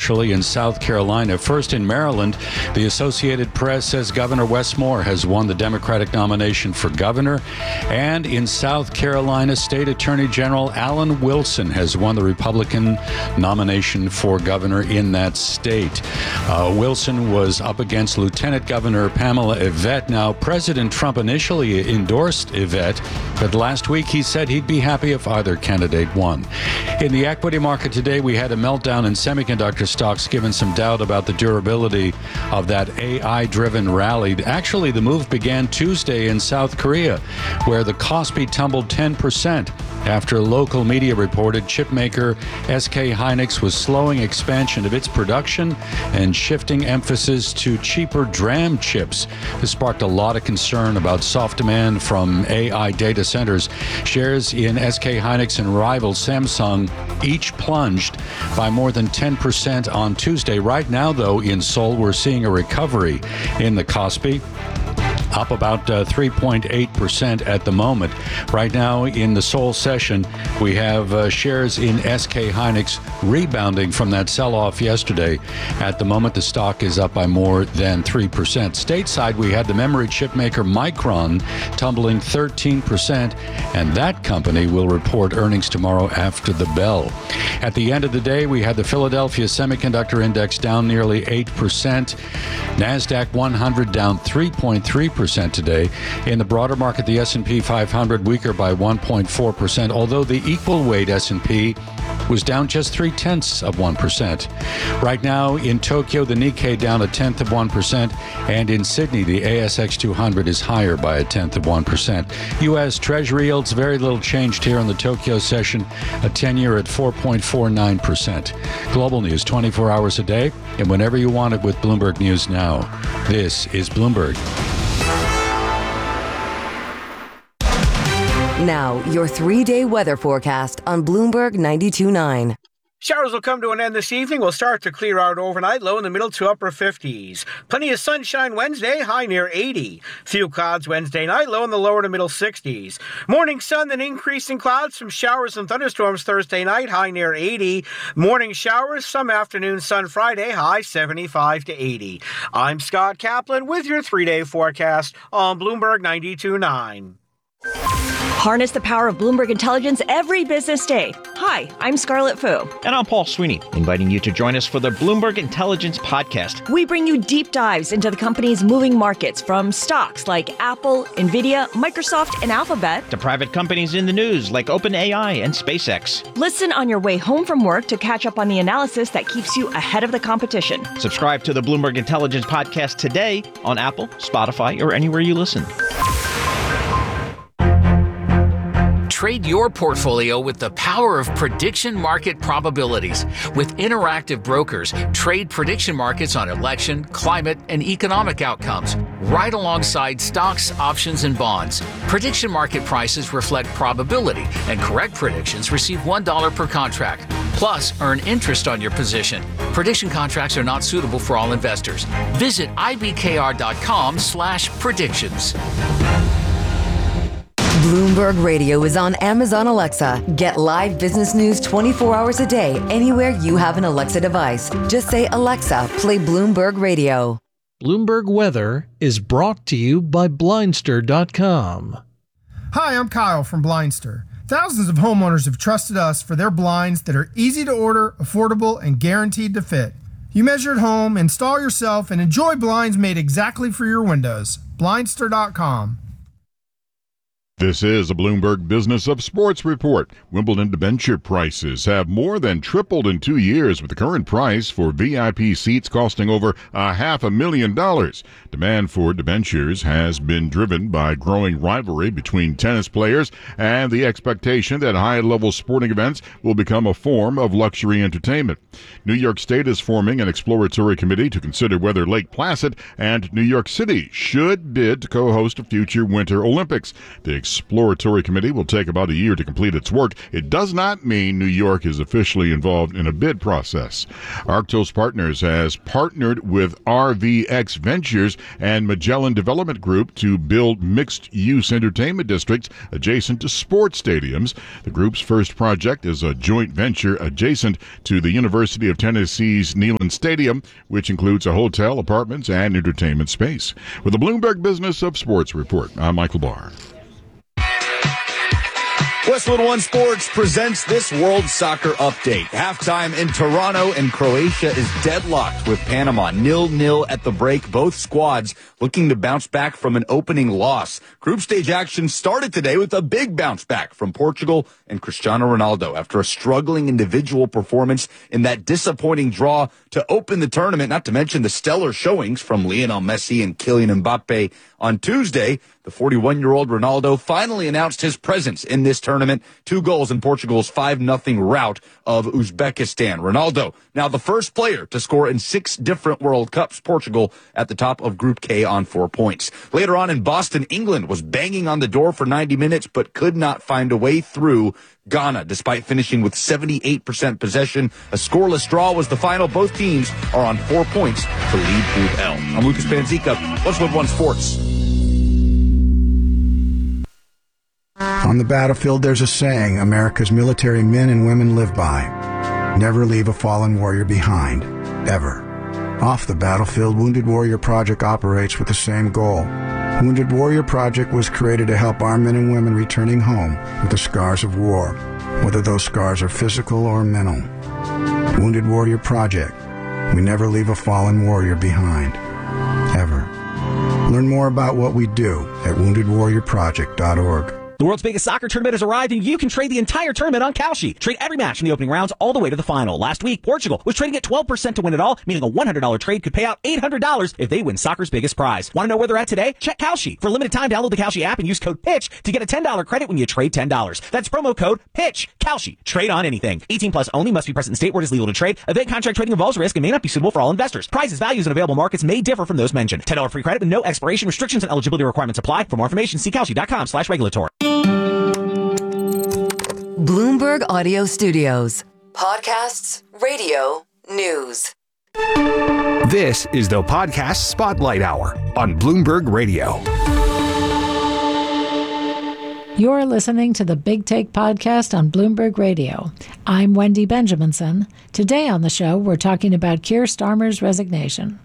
actually, in South Carolina. First in Maryland, the Associated Press says Governor Wes Moore has won the Democratic nomination for governor. And in South Carolina, State Attorney General Alan Wilson has won the Republican nomination for governor in that state. Wilson was up against Lieutenant Governor Pamela Yvette. Now, President Trump initially endorsed Yvette, but last week he said he'd be happy if either candidate won. In the equity market today, we had a meltdown in semiconductor stocks, given some doubt about the durability of that AI-driven rally. Actually, the move began Tuesday in South Korea, where the Kospi tumbled 10% after local media reported chipmaker SK Hynix was slowing expansion of its production and shifting emphasis to cheaper DRAM chips. This sparked a lot of concern about soft demand from AI data centers. Shares in SK Hynix and rival Samsung each plunged by more than 10% on Tuesday. Right now, though, in Seoul, we're seeing a recovery in the Kospi, up about 3.8% at the moment. Right now in the Seoul session, we have shares in SK Hynix rebounding from that sell-off yesterday. At the moment, the stock is up by more than 3%. Stateside, we had the memory chip maker Micron tumbling 13%, and that company will report earnings tomorrow after the bell. At the end of the day, we had the Philadelphia Semiconductor Index down nearly 8%. NASDAQ 100 down 3.3% today. In the broader market, the S&P 500 weaker by 1.4%, although the equal weight S&P was down just 0.3%. Right now in Tokyo, the Nikkei down 0.1%, and in Sydney, the ASX 200 is higher by 0.1%. U.S. Treasury yields very little changed here in the Tokyo session, a 10-year at 4.49%. Global news 24 hours a day and whenever you want it with Bloomberg News Now. This is Bloomberg. Now, your 3-day weather forecast on Bloomberg 92.9. Showers will come to an end this evening. Will start to clear out overnight, low in the middle to upper 50s. Plenty of sunshine Wednesday, high near 80. Few clouds Wednesday night, low in the lower to middle 60s. Morning sun, then increasing clouds, some showers and thunderstorms Thursday night, high near 80. Morning showers, some afternoon sun Friday, high 75 to 80. I'm Scott Kaplan with your 3-day forecast on Bloomberg 92.9. Harness the power of Bloomberg Intelligence every business day. Hi, I'm Scarlett Fu. And I'm Paul Sweeney, inviting you to join us for the Bloomberg Intelligence Podcast. We bring you deep dives into the company's moving markets, from stocks like Apple, Nvidia, Microsoft, and Alphabet, to private companies in the news like OpenAI and SpaceX. Listen on your way home from work to catch up on the analysis that keeps you ahead of the competition. Subscribe to the Bloomberg Intelligence Podcast today on Apple, Spotify, or anywhere you listen. Trade your portfolio with the power of prediction market probabilities. With Interactive Brokers, trade prediction markets on election, climate, and economic outcomes, right alongside stocks, options, and bonds. Prediction market prices reflect probability, and correct predictions receive $1 per contract. Plus, earn interest on your position. Prediction contracts are not suitable for all investors. Visit ibkr.com/predictions. Bloomberg Radio is on Amazon Alexa. Get live business news 24 hours a day anywhere you have an Alexa device. Just say, Alexa, play Bloomberg Radio. Bloomberg Weather is brought to you by Blindster.com. Hi, I'm Kyle from Blindster. Thousands of homeowners have trusted us for their blinds that are easy to order, affordable, and guaranteed to fit. You measure at home, install yourself, and enjoy blinds made exactly for your windows. Blindster.com. This is a Bloomberg Business of Sports report. Wimbledon debenture prices have more than tripled in 2 years, with the current price for VIP seats costing over $500,000. Demand for debentures has been driven by growing rivalry between tennis players and the expectation that high-level sporting events will become a form of luxury entertainment. New York State is forming an exploratory committee to consider whether Lake Placid and New York City should bid to co-host a future Winter Olympics. The exploratory committee will take about a year to complete its work. It does not mean New York is officially involved in a bid process. Arctos Partners has partnered with RVX Ventures and Magellan Development Group to build mixed-use entertainment districts adjacent to sports stadiums. The group's first project is a joint venture adjacent to the University of Tennessee's Neyland Stadium, which includes a hotel, apartments, and entertainment space. With the Bloomberg Business of Sports Report, I'm Michael Barr. Westwood One Sports presents this World Soccer Update. Halftime in Toronto, and Croatia is deadlocked with Panama. 0-0 at the break. Both squads looking to bounce back from an opening loss. Group stage action started today with a big bounce back from Portugal and Cristiano Ronaldo after a struggling individual performance in that disappointing draw to open the tournament, not to mention the stellar showings from Lionel Messi and Kylian Mbappe. On Tuesday, the 41-year-old Ronaldo finally announced his presence in this tournament. 2 goals in Portugal's 5-0 rout of Uzbekistan. Ronaldo, now the first player to score in 6 different World Cups. Portugal at the top of Group K on 4 points. Later on in Boston, England was banging on the door for 90 minutes, but could not find a way through Ghana, despite finishing with 78% possession. A scoreless draw was the final. Both teams are on 4 points to lead Group L. I'm Lucas Panzica, Westwood One Sports. On the battlefield, there's a saying America's military men and women live by. Never leave a fallen warrior behind, ever. Off the battlefield, Wounded Warrior Project operates with the same goal. Wounded Warrior Project was created to help our men and women returning home with the scars of war, whether those scars are physical or mental. Wounded Warrior Project. We never leave a fallen warrior behind, ever. Learn more about what we do at woundedwarriorproject.org. The world's biggest soccer tournament has arrived, and you can trade the entire tournament on Kalshi. Trade every match in the opening rounds all the way to the final. Last week, Portugal was trading at 12% to win it all, meaning a $100 trade could pay out $800 if they win soccer's biggest prize. Want to know where they're at today? Check Kalshi. For a limited time, download the Kalshi app and use code PITCH to get a $10 credit when you trade $10. That's promo code PITCH. Kalshi. Trade on anything. 18 plus only. Must be present in state where it is legal to trade. Event contract trading involves risk and may not be suitable for all investors. Prices, values, and available markets may differ from those mentioned. $10 free credit with no expiration. Restrictions and eligibility requirements apply. For more information, see Kalshi.com/regulatory. Bloomberg Audio Studios. Podcasts, radio, news. This is the Podcast Spotlight Hour on Bloomberg Radio. You're listening to the Big Take podcast on Bloomberg Radio. I'm Wendy Benjaminson. Today on the show, we're talking about Keir Starmer's resignation.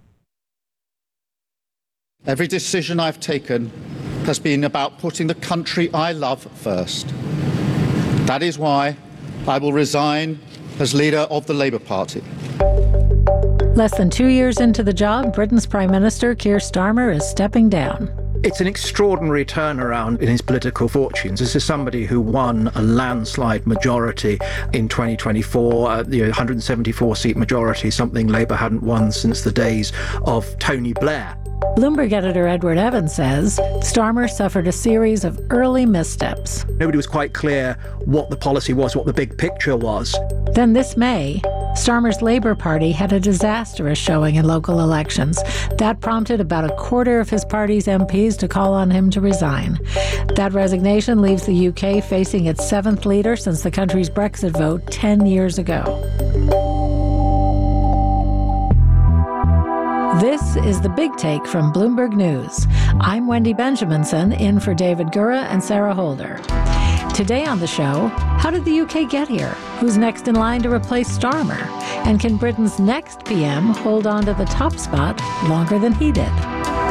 Every decision I've taken has been about putting the country I love first. That is why I will resign as leader of the Labour Party. Less than 2 years into the job, Britain's Prime Minister Keir Starmer is stepping down. It's an extraordinary turnaround in his political fortunes. This is somebody who won a landslide majority in 2024, the 174-seat majority, something Labour hadn't won since the days of Tony Blair. Bloomberg editor Edward Evans says Starmer suffered a series of early missteps. Nobody was quite clear what the policy was, what the big picture was. Then this May, Starmer's Labour Party had a disastrous showing in local elections. That prompted about a quarter of his party's MPs to call on him to resign. That resignation leaves the UK facing its 7th leader since the country's Brexit vote 10 years ago. This is the Big Take from Bloomberg News. I'm Wendy Benjaminson, in for David Gura and Sarah Holder. Today on the show, how did the UK get here? Who's next in line to replace Starmer? And can Britain's next PM hold on to the top spot longer than he did?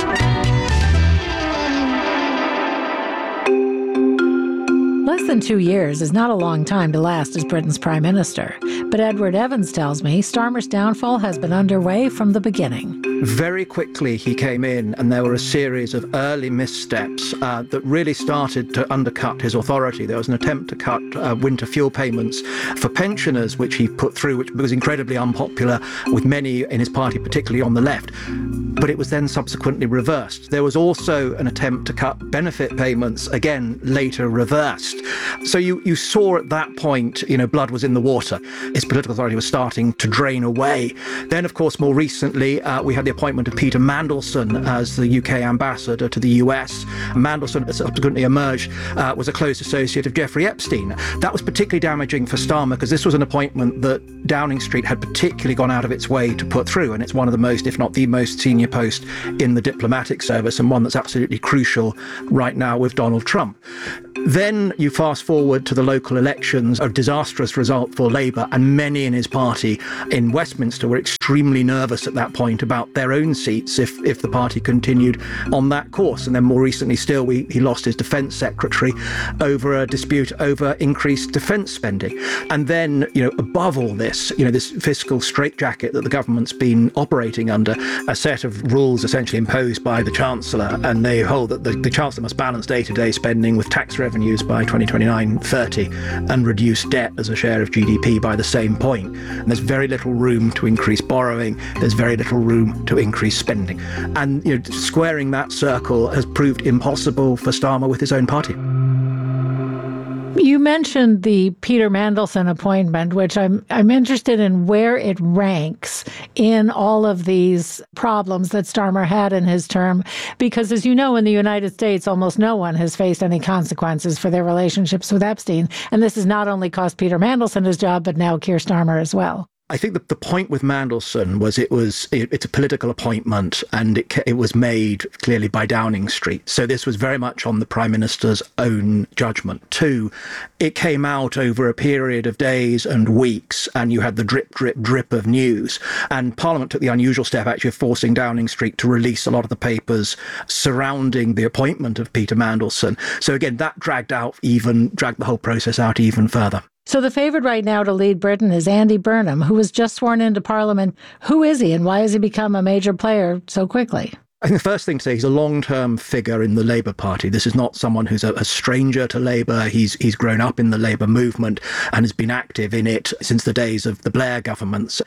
Less than 2 years is not a long time to last as Britain's Prime Minister. But Edward Evans tells me Starmer's downfall has been underway from the beginning. Very quickly he came in, and there were a series of early missteps that really started to undercut his authority. There was an attempt to cut winter fuel payments for pensioners, which he put through, which was incredibly unpopular with many in his party, particularly on the left. But it was then subsequently reversed. There was also an attempt to cut benefit payments, again, later reversed. So you saw at that point, blood was in the water. His political authority was starting to drain away. Then, of course, more recently, we had the appointment of Peter Mandelson as the UK ambassador to the US. Mandelson subsequently emerged, was a close associate of Jeffrey Epstein. That was particularly damaging for Starmer because this was an appointment that Downing Street had particularly gone out of its way to put through, and it's one of the most, if not the most senior post in the diplomatic service, and one that's absolutely crucial right now with Donald Trump. Then you fast forward to the local elections, a disastrous result for Labour, and many in his party in Westminster were extremely nervous at that point about their own seats if the party continued on that course. And then more recently still, he lost his defence secretary over a dispute over increased defence spending. And then, above all this, this fiscal straitjacket that the government's been operating under, a set of rules essentially imposed by the Chancellor, and they hold that the Chancellor must balance day-to-day spending with tax revenues by 2029-30 and reduce debt as a share of GDP by the same point. And there's very little room to increase borrowing. There's very little room to increase spending. And squaring that circle has proved impossible for Starmer with his own party. You mentioned the Peter Mandelson appointment, which I'm interested in where it ranks in all of these problems that Starmer had in his term, because as you know, in the United States, almost no one has faced any consequences for their relationships with Epstein. And this has not only cost Peter Mandelson his job, but now Keir Starmer as well. I think that the point with Mandelson was it's a political appointment, and it was made clearly by Downing Street. So this was very much on the Prime Minister's own judgment. 2, it came out over a period of days and weeks, and you had the drip, drip, drip of news. And Parliament took the unusual step actually of forcing Downing Street to release a lot of the papers surrounding the appointment of Peter Mandelson. So again, that dragged the whole process out even further. So the favourite right now to lead Britain is Andy Burnham, who was just sworn into Parliament. Who is he, and why has he become a major player so quickly? I think the first thing to say, he's a long-term figure in the Labour Party. This is not someone who's a stranger to Labour. He's grown up in the Labour movement and has been active in it since the days of the Blair governments.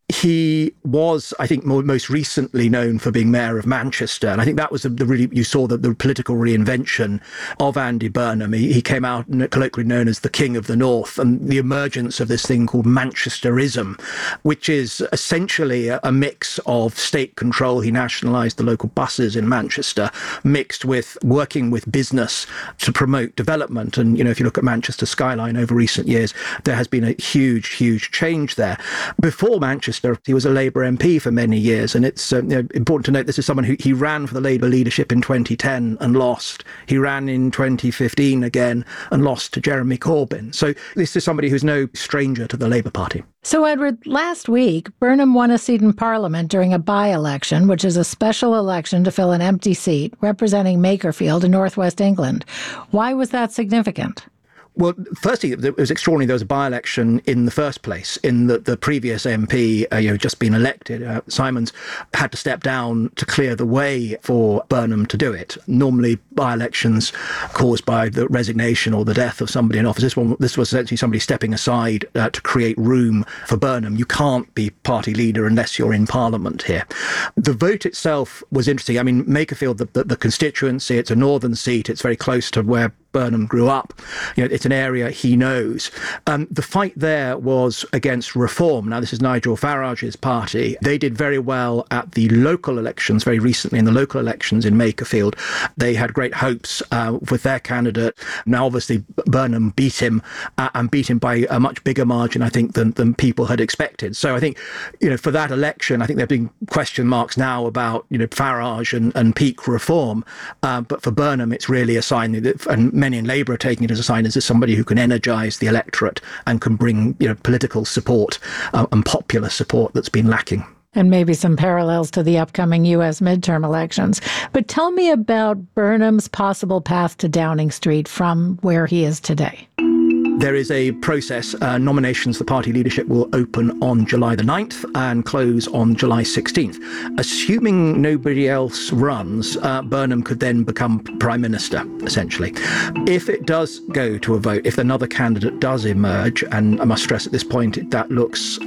He was, I think, most recently known for being mayor of Manchester, and I think that was you saw the political reinvention of Andy Burnham. He came out colloquially known as the King of the North, and the emergence of this thing called Manchesterism, which is essentially a mix of state control. He nationalised the local buses in Manchester, mixed with working with business to promote development. And, if you look at Manchester skyline over recent years, there has been a huge, huge change there. Before Manchester, he was a Labour MP for many years. And it's important to note this is someone who he ran for the Labour leadership in 2010 and lost. He ran in 2015 again and lost to Jeremy Corbyn. So this is somebody who's no stranger to the Labour Party. So, Edward, last week, Burnham won a seat in Parliament during a by-election, which is a special election to fill an empty seat representing Makerfield in northwest England. Why was that significant? Well, firstly, it was extraordinary there was a by-election in the first place, in that the previous MP, just been elected, Simons, had to step down to clear the way for Burnham to do it. Normally, by-elections caused by the resignation or the death of somebody in office. This was essentially somebody stepping aside to create room for Burnham. You can't be party leader unless you're in Parliament here. The vote itself was interesting. I mean, Makerfield, the constituency, it's a northern seat. It's very close to where Burnham grew up. It's an area he knows. The fight there was against Reform. Now, this is Nigel Farage's party. They did very well at the local elections very recently, in the local elections in Makerfield. They had great hopes with their candidate. Now, obviously, Burnham beat him and beat him by a much bigger margin, I think, than people had expected. So I think, for that election, I think there have been question marks now about, Farage and peak Reform. But for Burnham, it's really a sign that, and many in Labour are taking it as a sign, as somebody who can energise the electorate and can bring political support and popular support that's been lacking. And maybe some parallels to the upcoming U.S. midterm elections. But tell me about Burnham's possible path to Downing Street from where he is today. There is a process. Nominations for party leadership will open on July the 9th and close on July 16th. Assuming nobody else runs, Burnham could then become Prime Minister, essentially. If it does go to a vote, if another candidate does emerge, and I must stress at this point that looks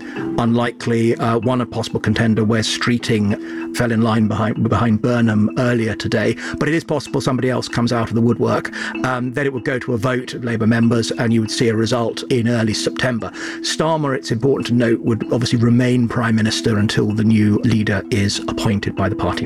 unlikely, one a possible contender, Wes Streeting, fell in line behind Burnham earlier today, but it is possible somebody else comes out of the woodwork. Then it would go to a vote of Labour members, and you would see a result in early September. Starmer, it's important to note, would obviously remain Prime Minister until the new leader is appointed by the party.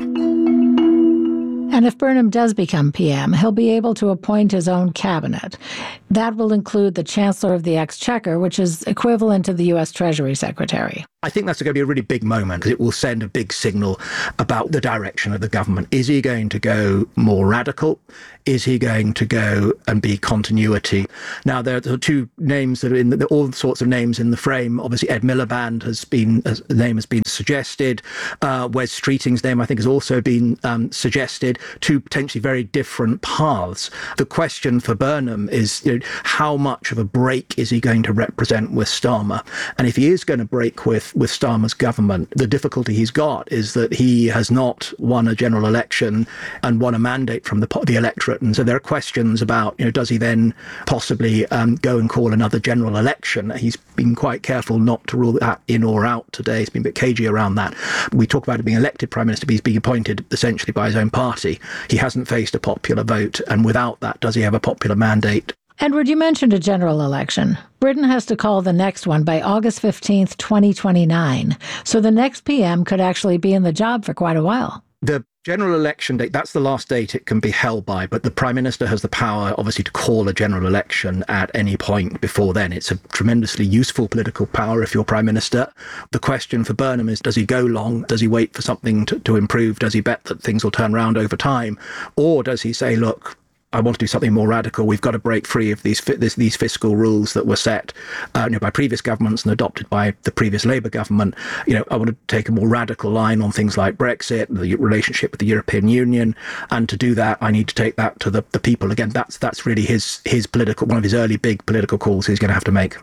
And if Burnham does become PM, he'll be able to appoint his own cabinet. That will include the Chancellor of the Exchequer, which is equivalent to the U.S. Treasury Secretary. I think that's going to be a really big moment because it will send a big signal about the direction of the government. Is he going to go more radical? Is he going to go and be continuity? Now, there are two names that are in all sorts of names in the frame. Obviously, Ed Miliband the name has been suggested. Wes Streeting's name, I think, has also been suggested. Two potentially very different paths. The question for Burnham is, how much of a break is he going to represent with Starmer? And if he is going to break with Starmer's government, the difficulty he's got is that he has not won a general election and won a mandate from the electorate. And so there are questions about, does he then possibly go and call another general election? He's been quite careful not to rule that in or out today. He's been a bit cagey around that. We talk about him being elected Prime Minister, but he's being appointed essentially by his own party. He hasn't faced a popular vote. And without that, does he have a popular mandate? Edward, you mentioned a general election. Britain has to call the next one by August 15th, 2029. So the next PM could actually be in the job for quite a while. The general election date, that's the last date it can be held by, but the Prime Minister has the power, obviously, to call a general election at any point before then. It's a tremendously useful political power if you're Prime Minister. The question for Burnham is, does he go long? Does he wait for something to improve? Does he bet that things will turn around over time? Or does he say, look, I want to do something more radical. We've got to break free of these fiscal rules that were set by previous governments and adopted by the previous Labour government. I want to take a more radical line on things like Brexit, the relationship with the European Union, and to do that, I need to take that to the people. Again, that's really his one of his early big political calls he's going to have to make.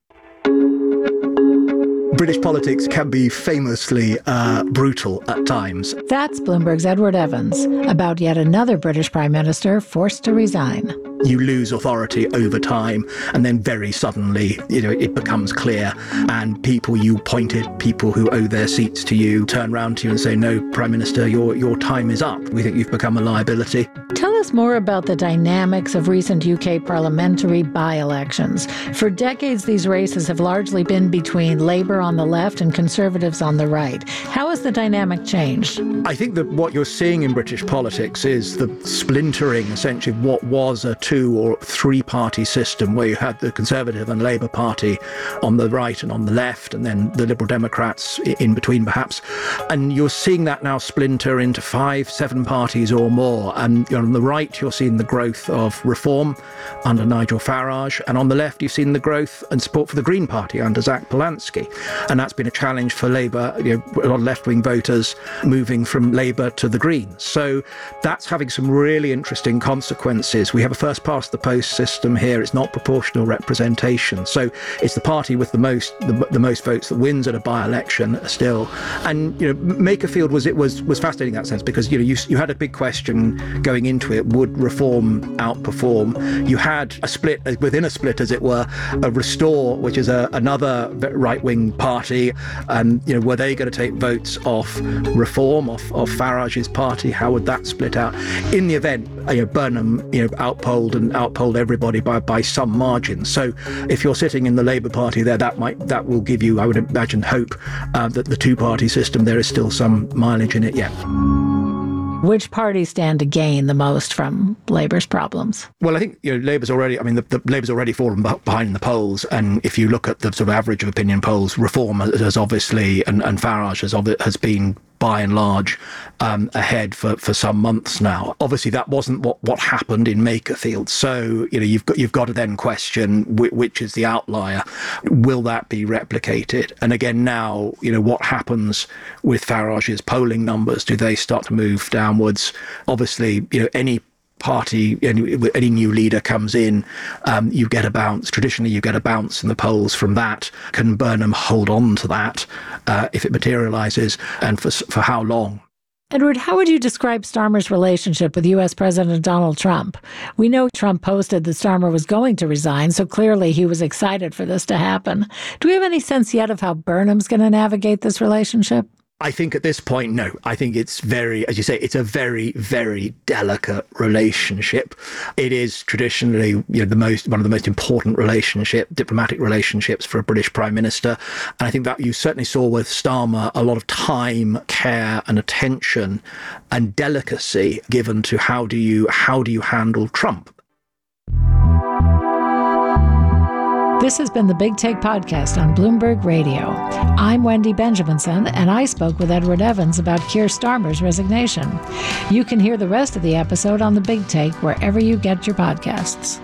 British politics can be famously brutal at times. That's Bloomberg's Edward Evans about yet another British Prime Minister forced to resign. You lose authority over time, and then very suddenly, it becomes clear, and people you appointed, people who owe their seats to you, turn around to you and say, no, Prime Minister, your time is up. We think you've become a liability. Tell us more about the dynamics of recent UK parliamentary by-elections. For decades, these races have largely been between Labour on the left and Conservatives on the right. How has the dynamic changed? I think that what you're seeing in British politics is the splintering, essentially, of what was a 2 or 3 party system where you had the Conservative and Labour Party on the right and on the left, and then the Liberal Democrats in between, perhaps. And you're seeing that now splinter into 5, 7 parties or more. And on the right, you're seeing the growth of Reform under Nigel Farage. And on the left, you've seen the growth and support for the Green Party under Zach Polanski. And that's been a challenge for Labour, a lot of left-wing voters moving from Labour to the Greens. So that's having some really interesting consequences. We have a first-past-the-post system here. It's not proportional representation. So it's the party with the most votes that wins at a by-election still. And Makerfield was fascinating in that sense because you had a big question going into it: would Reform outperform? You had a split within a split, as it were, a Restore, which is another right-wing party, and were they going to take votes off Reform, off Farage's party? How would that split out? In the event, Burnham outpolled everybody by some margin. So if you're sitting in the Labour Party there, that will give you, I would imagine, hope that the 2-party system, there is still some mileage in it yet. Which parties stand to gain the most from Labour's problems? Well, I think Labour's already. the Labour's already fallen behind in the polls, and if you look at the sort of average of opinion polls, Reform has obviously and Farage has been by and large ahead for some months now. Obviously, that wasn't what happened in Makerfield. So you've got to then question which is the outlier. Will that be replicated? And again, now what happens with Farage's polling numbers? Do they start to move downwards? Obviously, any party, any new leader comes in, you get a bounce. Traditionally, you get a bounce in the polls from that. Can Burnham hold on to that if it materialises, and for how long? Edward, how would you describe Starmer's relationship with U.S. President Donald Trump? We know Trump posted that Starmer was going to resign, so clearly he was excited for this to happen. Do we have any sense yet of how Burnham's going to navigate this relationship? I think at this point, no. I think it's very, as you say, it's a very, very delicate relationship. It is traditionally, one of the most important diplomatic relationships for a British Prime Minister. And I think that you certainly saw with Starmer a lot of time, care and attention and delicacy given to how do you handle Trump. This has been the Big Take Podcast on Bloomberg Radio. I'm Wendy Benjaminson, and I spoke with Edward Evans about Keir Starmer's resignation. You can hear the rest of the episode on the Big Take wherever you get your podcasts.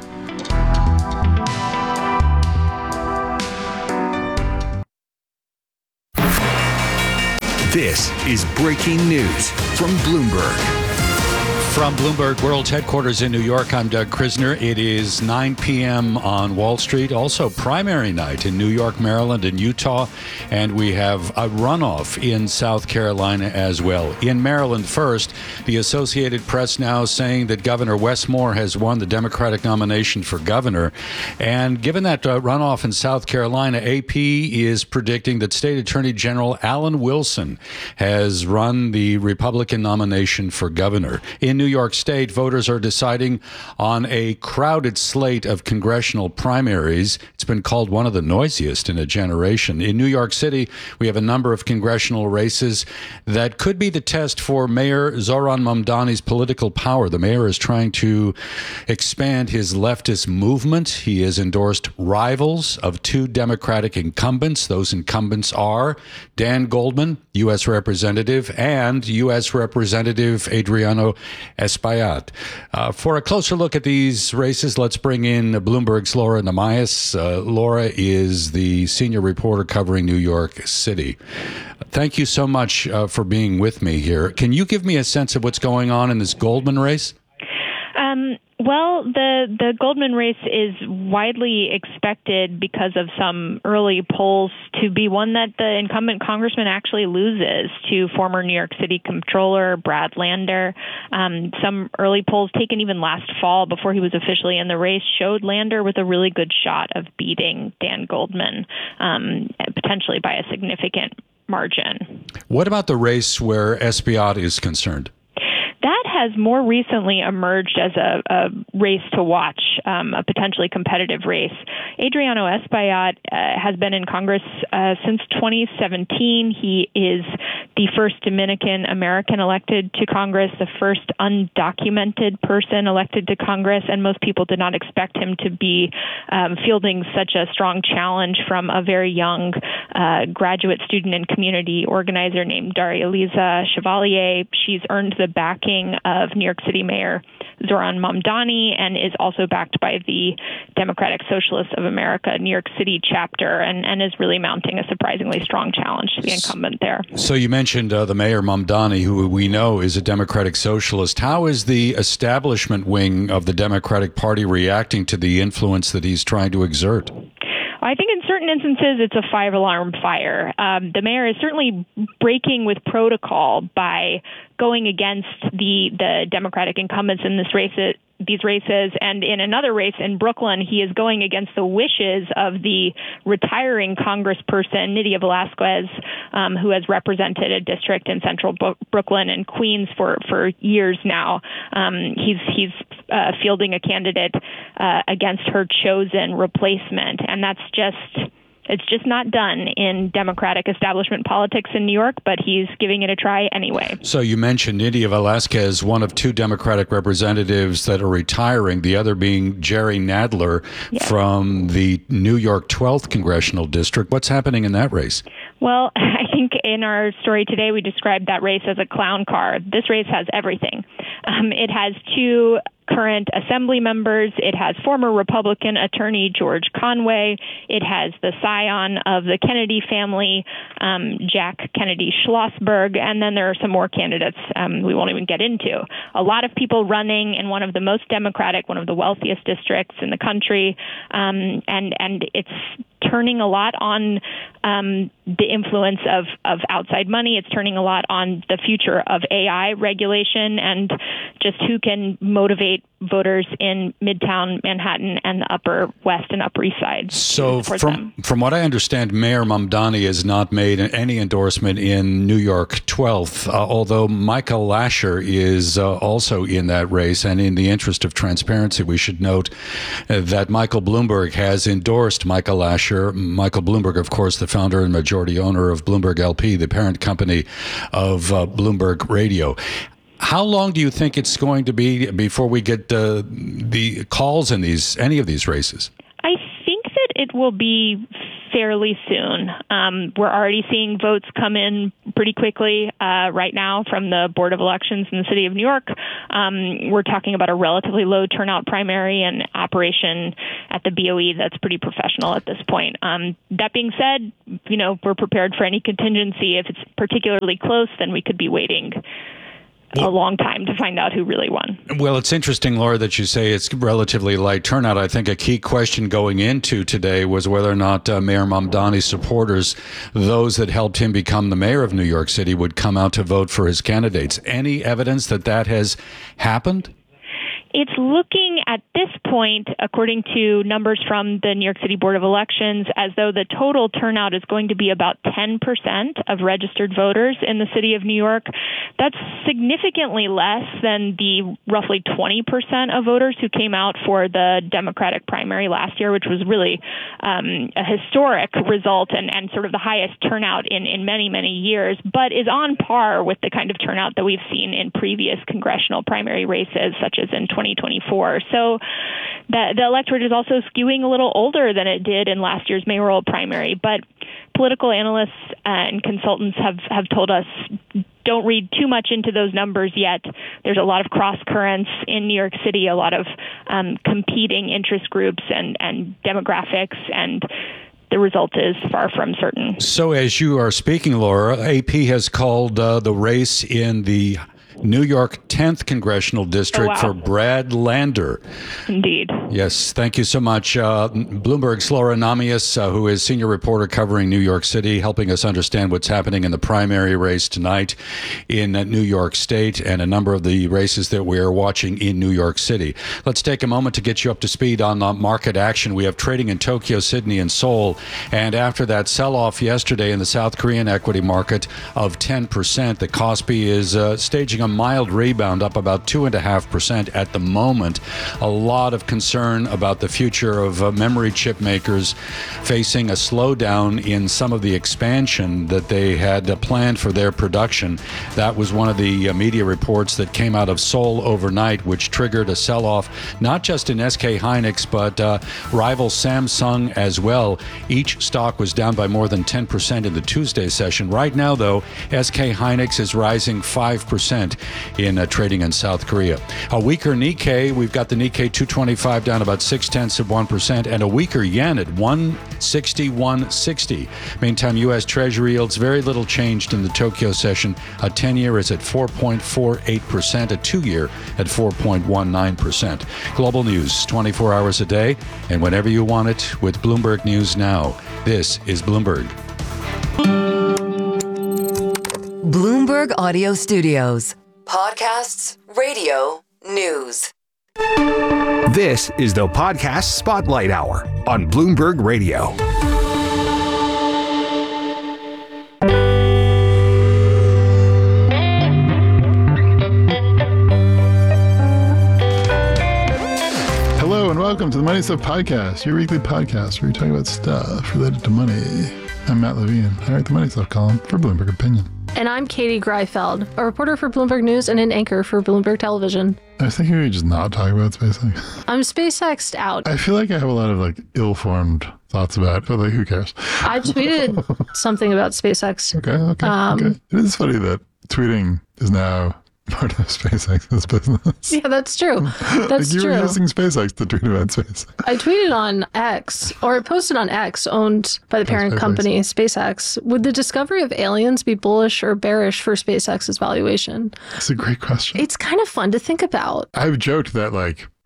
This is breaking news from Bloomberg. From Bloomberg World's headquarters in New York, I'm Doug Krisner. It is 9 p.m. on Wall Street, also primary night in New York, Maryland, and Utah, and we have a runoff in South Carolina as well. In Maryland first, the Associated Press now saying that Governor Wes Moore has won the Democratic nomination for governor, and given that runoff in South Carolina, AP is predicting that State Attorney General Alan Wilson has run the Republican nomination for governor. In New York State, voters are deciding on a crowded slate of congressional primaries. It's been called one of the noisiest in a generation. In New York City, we have a number of congressional races that could be the test for Mayor Zoran Mamdani's political power. The mayor is trying to expand his leftist movement. He has endorsed rivals of two Democratic incumbents. Those incumbents are Dan Goldman, U.S. Representative, and U.S. Representative Adriano Espaillat. For a closer look at these races, let's bring in Bloomberg's Laura Namias. Laura is the senior reporter covering New York City. Thank you so much for being with me here. Can you give me a sense of what's going on in this Goldman race? Well, the Goldman race is widely expected because of some early polls to be one that the incumbent congressman actually loses to former New York City Comptroller Brad Lander. Some early polls taken even last fall before he was officially in the race showed Lander with a really good shot of beating Dan Goldman, potentially by a significant margin. What about the race where Espaillat is concerned? That has more recently emerged as a race to watch, a potentially competitive race. Adriano Espaillat has been in Congress since 2017. He is the first Dominican American elected to Congress, the first undocumented person elected to Congress, and most people did not expect him to be fielding such a strong challenge from a very young graduate student and community organizer named Daria Liza Chevalier. She's earned the backing of New York City Mayor Zoran Mamdani and is also backed by the Democratic Socialists of America New York City chapter and is really mounting a surprisingly strong challenge to the incumbent there. So you mentioned the Mayor Mamdani, who we know is a Democratic Socialist. How is the establishment wing of the Democratic Party reacting to the influence that he's trying to exert? I think in certain instances, it's a five-alarm fire. The mayor is certainly breaking with protocol by going against the Democratic incumbents in these races. And in another race in Brooklyn, he is going against the wishes of the retiring congressperson, Nydia Velázquez, who has represented a district in central Brooklyn and Queens for years now. He's fielding a candidate against her chosen replacement. And it's just not done in Democratic establishment politics in New York, but he's giving it a try anyway. So you mentioned Nydia Velázquez, one of two Democratic representatives that are retiring, the other being Jerry Nadler from the New York 12th Congressional District. What's happening in that race? Well, I think in our story today, we described that race as a clown car. This race has everything. It has two current assembly members. It has former Republican attorney George Conway. It has the scion of the Kennedy family, Jack Kennedy Schlossberg. And then there are some more candidates we won't even get into. A lot of people running in one of the most Democratic, one of the wealthiest districts in the country. And it's turning a lot on the influence of outside money. It's turning a lot on the future of AI regulation and just who can motivate motivate voters in Midtown Manhattan and the Upper West and Upper East Side. So from what I understand, Mayor Mamdani has not made any endorsement in New York 12th, although Michael Lasher is also in that race. And in the interest of transparency, we should note that Michael Bloomberg has endorsed Michael Lasher. Michael Bloomberg, of course, the founder and majority owner of Bloomberg LP, the parent company of Bloomberg Radio. How long do you think it's going to be before we get the calls in any of these races? I think that it will be fairly soon. We're already seeing votes come in pretty quickly right now from the Board of Elections in the city of New York. We're talking about a relatively low turnout primary and operation at the BOE that's pretty professional at this point. That being said, we're prepared for any contingency. If it's particularly close, then we could be waiting a long time to find out who really won. Well, it's interesting, Laura, that you say it's relatively light turnout. I think a key question going into today was whether or not Mayor Mamdani's supporters, those that helped him become the mayor of New York City, would come out to vote for his candidates. Any evidence that has happened? It's looking at this point, according to numbers from the New York City Board of Elections, as though the total turnout is going to be about 10% of registered voters in the city of New York. That's significantly less than the roughly 20% of voters who came out for the Democratic primary last year, which was really a historic result and sort of the highest turnout in many, many years, but is on par with the kind of turnout that we've seen in previous congressional primary races, such as in 2024. So the electorate is also skewing a little older than it did in last year's mayoral primary. But political analysts and consultants have told us, don't read too much into those numbers yet. There's a lot of cross currents in New York City, a lot of competing interest groups and demographics, and the result is far from certain. So as you are speaking, Laura, AP has called the race in the New York 10th Congressional District for Brad Lander. Indeed. Yes, thank you so much. Bloomberg's Laura Namias, who is senior reporter covering New York City, helping us understand what's happening in the primary race tonight in New York State and a number of the races that we are watching in New York City. Let's take a moment to get you up to speed on market action. We have trading in Tokyo, Sydney, and Seoul. And after that sell-off yesterday in the South Korean equity market of 10%, the Kospi is staging a mild rebound, up about 2.5% at the moment. A lot of concern about the future of memory chip makers facing a slowdown in some of the expansion that they had planned for their production. That was one of the media reports that came out of Seoul overnight, which triggered a sell-off, not just in SK Hynix, but rival Samsung as well. Each stock was down by more than 10% in the Tuesday session. Right now, though, SK Hynix is rising 5% in trading in South Korea. A weaker Nikkei, we've got the Nikkei 225 down about 0.6%, and a weaker yen at 161.60. Meantime, U.S. Treasury yields very little changed in the Tokyo session. A 10-year is at 4.48%, a 2-year at 4.19%. Global news 24 hours a day, and whenever you want it with Bloomberg News Now. This is Bloomberg. Bloomberg Audio Studios. Podcasts, radio, news. This is the Podcast Spotlight Hour on Bloomberg Radio. Hello and welcome to the Money Stuff Podcast, your weekly podcast where we talk about stuff related to money. I'm Matt Levine. I write the Money Stuff column for Bloomberg Opinion. And I'm Katie Greifeld, a reporter for Bloomberg News and an anchor for Bloomberg Television. I was thinking we would just not talk about SpaceX. I'm SpaceX'd out. I feel like I have a lot of ill-formed thoughts about it, but who cares? I tweeted something about SpaceX. Okay. It is funny that tweeting is now part of SpaceX's business. Yeah, that's true. That's you true. were using SpaceX to tweet about SpaceX. I tweeted on X, or I posted on X, owned by the parent company, SpaceX. Would the discovery of aliens be bullish or bearish for SpaceX's valuation? That's a great question. It's kind of fun to think about. I've joked that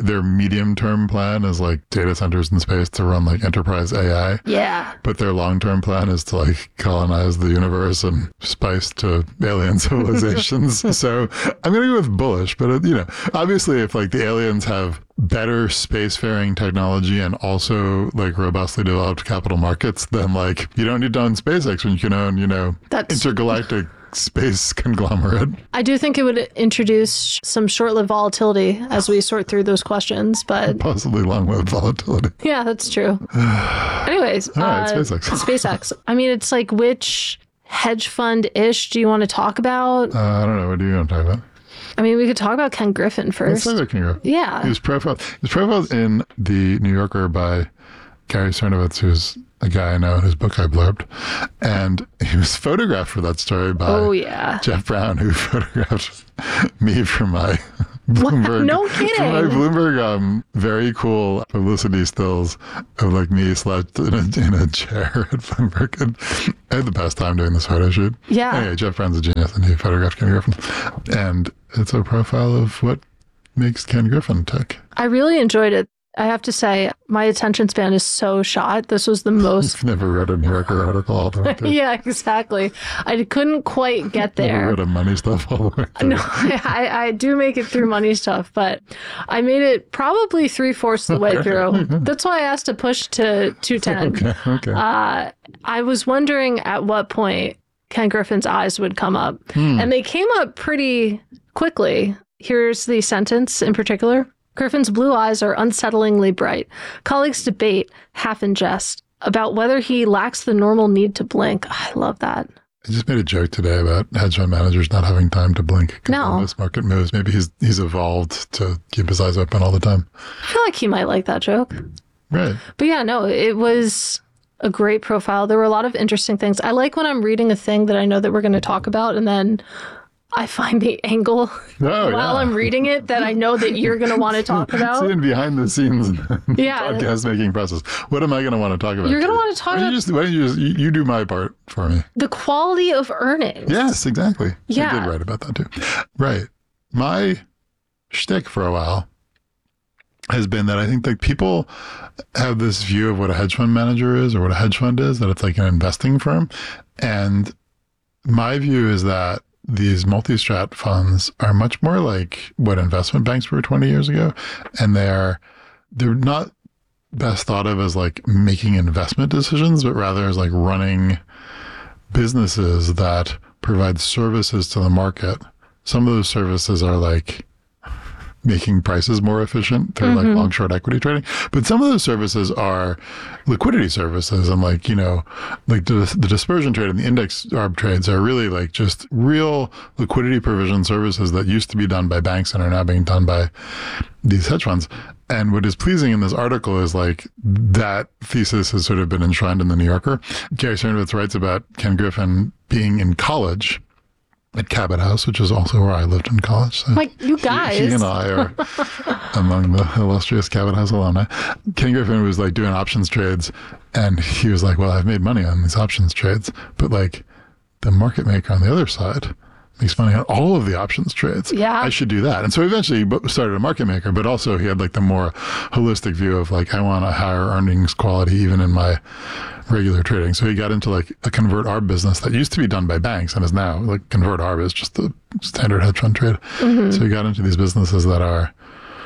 their medium-term plan is like data centers in space to run like enterprise AI. Yeah. But their long-term plan is to like colonize the universe and spice to alien civilizations. So I'm going to go with bullish, but obviously if like the aliens have better spacefaring technology and also like robustly developed capital markets, then like you don't need to own SpaceX when you can own, intergalactic space conglomerate. I do think it would introduce some short-lived volatility as we sort through those questions, but possibly long-lived volatility. Yeah, that's true. Anyways, all right, SpaceX. SpaceX. I mean, it's like, which hedge fund-ish do you want to talk about? I don't know. What do you want to talk about? I mean, we could talk about Ken Griffin first. Let's talk about Ken Griffin. Yeah. He was profiled in the New Yorker by Gary Cernovitz, who's a guy I know whose book I blurbed. And he was photographed for that story by Jeff Brown, who photographed me for my Bloomberg. No kidding. For my Bloomberg very cool publicity stills of like me slouched in a chair at Bloomberg. And I had the best time doing this photo shoot. Yeah. Anyway, Jeff Brown's a genius and he photographed Ken Griffin. And it's a profile of what makes Ken Griffin tick. I really enjoyed it. I have to say, my attention span is so shot. This was the most... I've never read a New Yorker article all the way through. Yeah, exactly. I couldn't quite get there. Never read a money stuff all the way through. No, I do make it through money stuff, but I made it probably 3/4 of the way through. That's why I asked to push to 210. Okay. I was wondering at what point Ken Griffin's eyes would come up. And they came up pretty quickly. Here's the sentence in particular. Griffin's blue eyes are unsettlingly bright. Colleagues debate, half in jest, about whether he lacks the normal need to blink. I love that. I just made a joke today about hedge fund managers not having time to blink. No. This market moves. Maybe he's evolved to keep his eyes open all the time. I feel like he might like that joke. Right. But yeah, no, it was a great profile. There were a lot of interesting things. I like when I'm reading a thing that I know that we're going to talk about, and then I find the angle while I'm reading it that I know that you're going to want to talk about. Seeing behind the scenes podcast making process. What am I going to want to talk about? You're going to want to talk about... Why don't you do my part for me? The quality of earnings. Yes, exactly. Yeah. I did write about that too. Right. My shtick for a while has been that I think like people have this view of what a hedge fund manager is or what a hedge fund is, that it's like an investing firm. And my view is that these multi-strat funds are much more like what investment banks were 20 years ago. And they're not best thought of as like making investment decisions, but rather as like running businesses that provide services to the market. Some of those services are like making prices more efficient through like long short equity trading. But some of those services are liquidity services, and like, like the dispersion trade and the index arb trades are really like just real liquidity provision services that used to be done by banks and are now being done by these hedge funds. And what is pleasing in this article is like that thesis has sort of been enshrined in the New Yorker. Gary Cernovitz writes about Ken Griffin being in college at Cabot House, which is also where I lived in college. So like, you guys. He and I are among the illustrious Cabot House alumni. Ken Griffin was like doing options trades, and he was like, well, I've made money on these options trades, but like the market maker on the other side makes money on all of the options trades. Yeah. I should do that. And so eventually he started a market maker, but also he had like the more holistic view of like, I want a higher earnings quality even in my regular trading. So he got into like a convert arb business that used to be done by banks and is now like convert arb is just the standard hedge fund trade. So he got into these businesses that are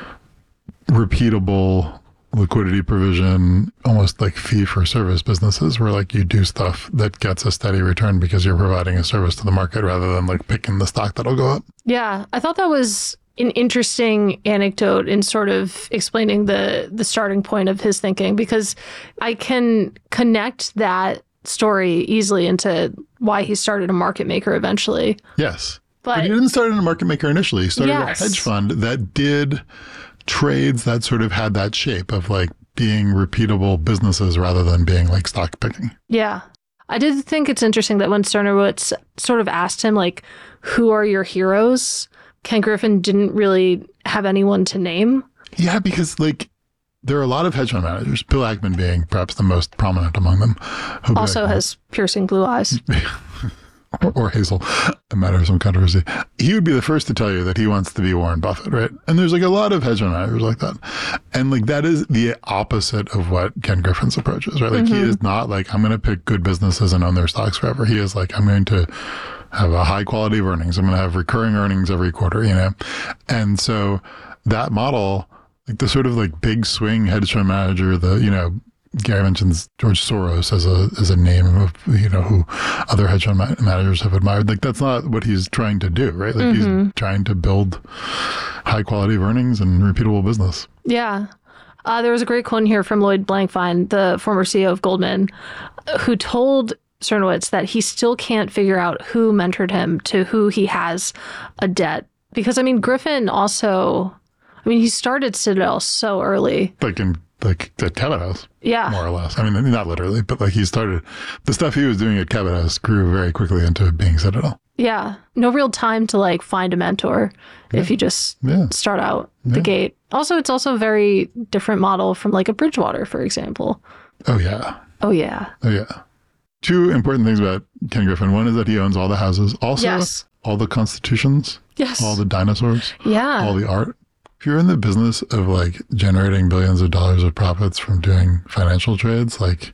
repeatable liquidity provision, almost like fee for service businesses where like you do stuff that gets a steady return because you're providing a service to the market rather than like picking the stock that'll go up. Yeah, I thought that was an interesting anecdote in sort of explaining the starting point of his thinking, because I can connect that story easily into why he started a market maker eventually. Yes. But he didn't start in a market maker initially. He started a hedge fund that did trades that sort of had that shape of like being repeatable businesses rather than being like stock picking. Yeah. I did think it's interesting that when Cernovitz sort of asked him, like, who are your heroes? Ken Griffin didn't really have anyone to name. Yeah, because like there are a lot of hedge fund managers, Bill Ackman being perhaps the most prominent among them. Also has piercing blue eyes. or Hazel, a matter of some controversy, he would be the first to tell you that he wants to be Warren Buffett, right? And there's like a lot of hedge fund managers like that. And like that is the opposite of what Ken Griffin's approach is, right? Like he is not like, I'm going to pick good businesses and own their stocks forever. He is like, I'm going to have a high quality of earnings. I'm going to have recurring earnings every quarter, you know? And so that model, like the sort of like big swing hedge fund manager, Gary mentions George Soros as a name of, who other hedge fund managers have admired. Like that's not what he's trying to do, right? Like he's trying to build high quality of earnings and repeatable business. Yeah. There was a great quote here from Lloyd Blankfein, the former CEO of Goldman, who told Cernowitz that he still can't figure out who mentored him to who he has a debt. Because, I mean, Griffin also, he started Citadel so early. Like at Cabot House. Yeah. More or less. I mean, not literally, but like he started, the stuff he was doing at Cabot House grew very quickly into being Citadel. Yeah. No real time to like find a mentor if you just start out the gate. Also, it's also a very different model from like a Bridgewater, for example. Oh, yeah. Oh, yeah. Oh, yeah. Two important things about Ken Griffin. One is that he owns all the houses. Also, all the constitutions. Yes. All the dinosaurs. Yeah. All the art. If you're in the business of like generating billions of dollars of profits from doing financial trades, like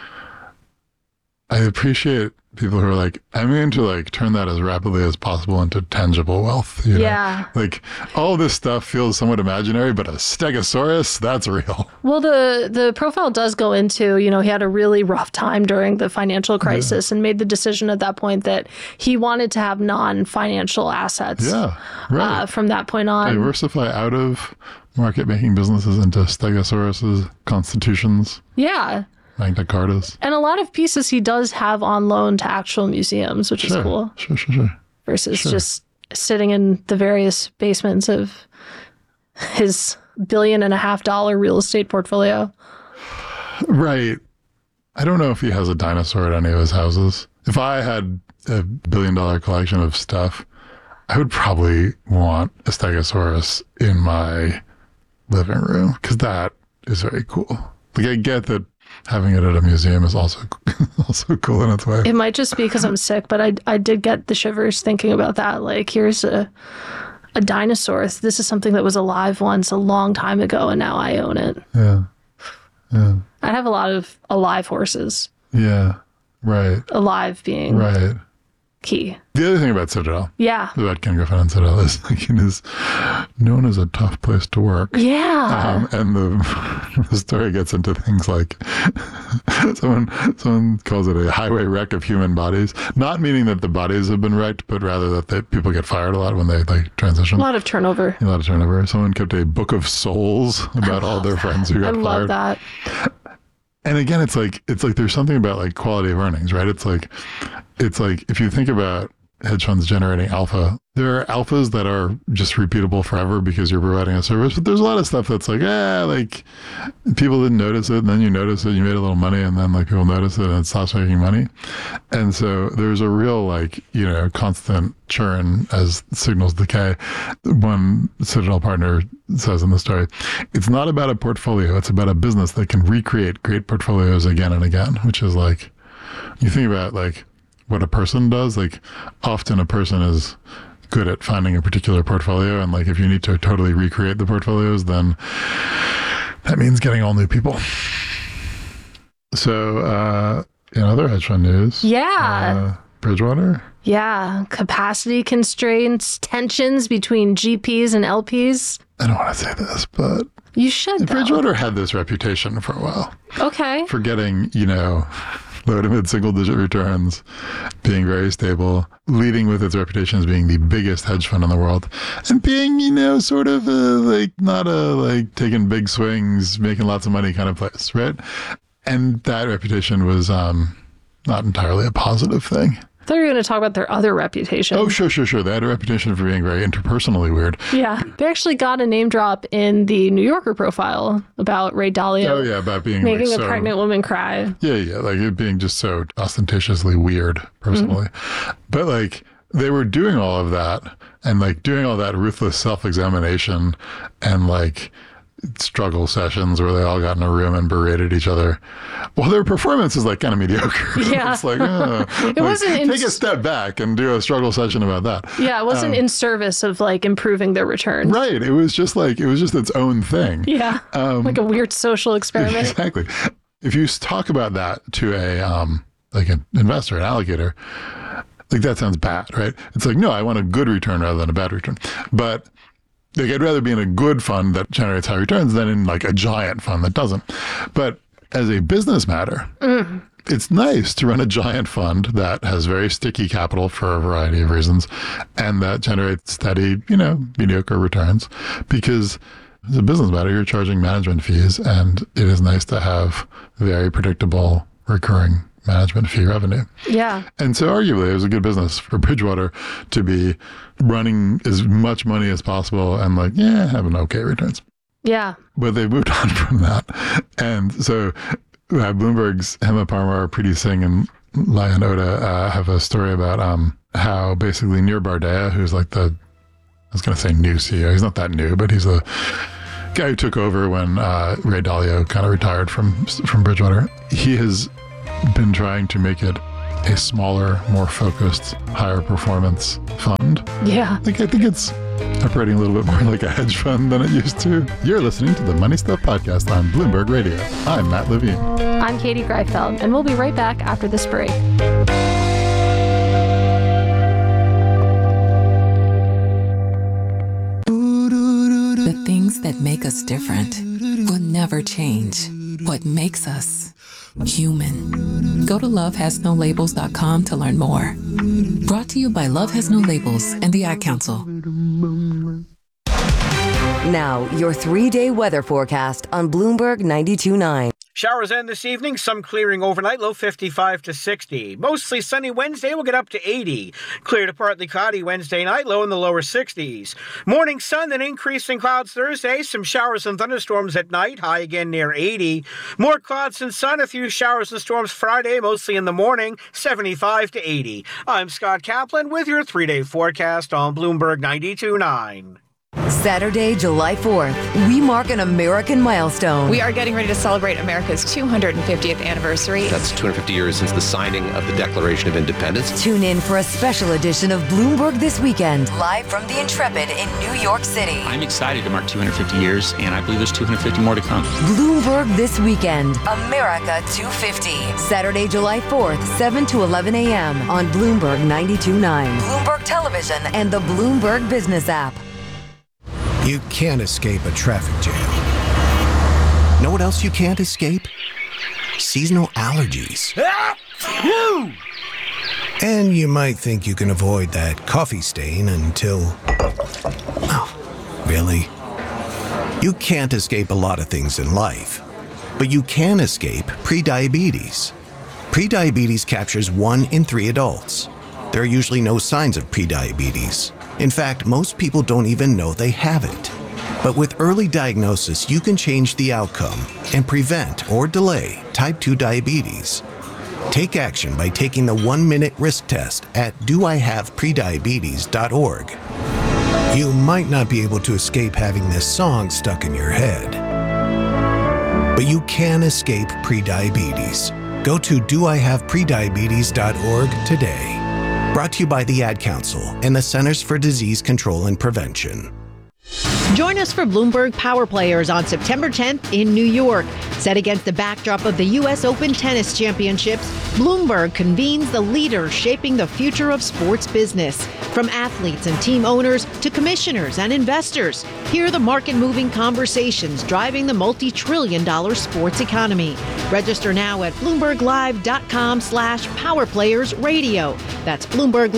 I appreciate people who are like, I'm going to like turn that as rapidly as possible into tangible wealth. You know? Like all this stuff feels somewhat imaginary, but a Stegosaurus, that's real. Well, the profile does go into, he had a really rough time during the financial crisis and made the decision at that point that he wanted to have non-financial assets. Yeah, right. From that point on. Diversify out of market-making businesses into Stegosauruses, constitutions. Yeah. Magna Cartas. And a lot of pieces he does have on loan to actual museums, which is cool. Sure. Versus just sitting in the various basements of his $1.5 billion real estate portfolio. Right. I don't know if he has a dinosaur at any of his houses. If I had a $1 billion collection of stuff, I would probably want a Stegosaurus in my living room because that is very cool. Like I get that having it at a museum is also cool in its way. It might just be because I'm sick, but I did get the shivers thinking about that. Like, here's a dinosaur. This is something that was alive once a long time ago, and now I own it. Yeah. I have a lot of alive horses. Yeah, right. Alive being key. The other thing about Citadel, about Ken Griffin and Citadel, is like it is known as a tough place to work. Yeah. And the story gets into things like someone calls it a highway wreck of human bodies, not meaning that the bodies have been wrecked, but rather that people get fired a lot when they like transition. A lot of turnover. Someone kept a book of souls about all their friends who got fired. I love that. And again, it's like there's something about like quality of earnings, right? It's like if you think about hedge funds generating alpha, there are alphas that are just repeatable forever because you're providing a service. But there's a lot of stuff that's like, like people didn't notice it, and then you notice it, you made a little money, and then like people notice it and it stops making money. And so there's a real like, constant churn as signals decay. One Citadel partner says in the story, it's not about a portfolio, it's about a business that can recreate great portfolios again and again, which is like, you think about like what a person does, like often a person is good at finding a particular portfolio, and like if you need to totally recreate the portfolios, then that means getting all new people. So in other hedge fund news, Bridgewater, capacity constraints, tensions between GPs and LPs. I don't want to say this, but you should. Bridgewater had this reputation for a while. Okay. For getting, low to mid single digit returns, being very stable, leading with its reputation as being the biggest hedge fund in the world, and being, sort of not a taking big swings, making lots of money kind of place, right? And that reputation was not entirely a positive thing. I thought you were going to talk about their other reputation. Oh, sure. They had a reputation for being very interpersonally weird. Yeah. They actually got a name drop in the New Yorker profile about Ray Dalio. Oh, yeah, about being making a pregnant woman cry. Yeah, like it being just so ostentatiously weird, personally. But like they were doing all of that and like doing all that ruthless self-examination and like struggle sessions where they all got in a room and berated each other. Well, their performance is like kind of mediocre. Yeah. It's like, it wasn't take a step back and do a struggle session about that. Yeah, it wasn't in service of like improving their returns. Right. It was just its own thing. Yeah. Like a weird social experiment. Exactly. If you talk about that to like an investor, an allocator, like that sounds bad, right? It's like, no, I want a good return rather than a bad return. But like, I'd rather be in a good fund that generates high returns than in like a giant fund that doesn't. But as a business matter, it's nice to run a giant fund that has very sticky capital for a variety of reasons and that generates steady, mediocre returns, because as a business matter, you're charging management fees, and it is nice to have very predictable recurring management fee revenue. Yeah. And so arguably it was a good business for Bridgewater to be running as much money as possible and having okay returns. Yeah. But they moved on from that. And so Bloomberg's Hema Parmar, Preeti Singh, and Lion Oda have a story about how basically Nir Bardea, who's like I was going to say new CEO. He's not that new, but he's the guy who took over when Ray Dalio kind of retired from Bridgewater. He has been trying to make it a smaller, more focused, higher performance fund. Yeah. I think it's operating a little bit more like a hedge fund than it used to. You're listening to the Money Stuff Podcast on Bloomberg Radio. I'm Matt Levine. I'm Katie Greifeld, and we'll be right back after this break. The things that make us different will never change. What makes us human. Go to lovehasnolabels.com to learn more. Brought to you by Love Has No Labels and the Ad Council. Now, your 3-day weather forecast on Bloomberg 92.9. Showers end this evening, some clearing overnight, low 55 to 60. Mostly sunny Wednesday, will get up to 80. Clear to partly cloudy Wednesday night, low in the lower 60s. Morning sun, then increasing clouds Thursday. Some showers and thunderstorms at night, high again near 80. More clouds and sun, a few showers and storms Friday, mostly in the morning, 75 to 80. I'm Scott Kaplan with your 3-day forecast on Bloomberg 92.9. Saturday, July 4th, we mark an American milestone. We are getting ready to celebrate America's 250th anniversary. That's 250 years since the signing of the Declaration of Independence. Tune in for a special edition of Bloomberg This Weekend, live from the Intrepid in New York City. I'm excited to mark 250 years, and I believe there's 250 more to come. Bloomberg This Weekend, America 250. Saturday, July 4th, 7 to 11 a.m. on Bloomberg 92.9, Bloomberg Television, and the Bloomberg Business app. You can't escape a traffic jam. Know what else you can't escape? Seasonal allergies. And you might think you can avoid that coffee stain until... Oh, really? You can't escape a lot of things in life, but you can escape prediabetes. Prediabetes captures 1 in 3 adults. There are usually no signs of prediabetes. In fact, most people don't even know they have it. But with early diagnosis, you can change the outcome and prevent or delay type 2 diabetes. Take action by taking the 1-minute risk test at doihaveprediabetes.org. You might not be able to escape having this song stuck in your head, but you can escape prediabetes. Go to doihaveprediabetes.org today. Brought to you by the Ad Council and the Centers for Disease Control and Prevention. Join us for Bloomberg Power Players on September 10th in New York. Set against the backdrop of the U.S. Open Tennis Championships, Bloomberg convenes the leaders shaping the future of sports business. From athletes and team owners to commissioners and investors, hear the market-moving conversations driving the multi-trillion-dollar sports economy. Register now at BloombergLive.com/PowerPlayersRadio. That's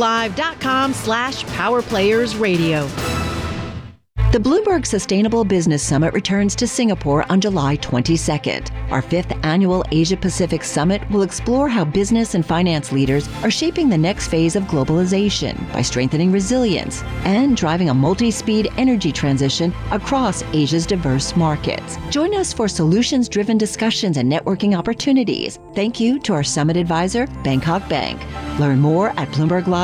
BloombergLive.com/PowerPlayersRadio. The Bloomberg Sustainable Business Summit returns to Singapore on July 22nd. Our 5th annual Asia-Pacific Summit will explore how business and finance leaders are shaping the next phase of globalization by strengthening resilience and driving a multi-speed energy transition across Asia's diverse markets. Join us for solutions-driven discussions and networking opportunities. Thank you to our summit advisor, Bangkok Bank. Learn more at